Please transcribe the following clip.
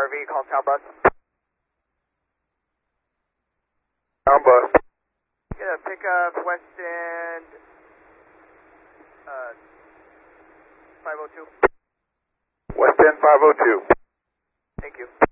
RV, call Town Bus. Town Bus. Get a pickup, West End, 502. West End 502. Thank you.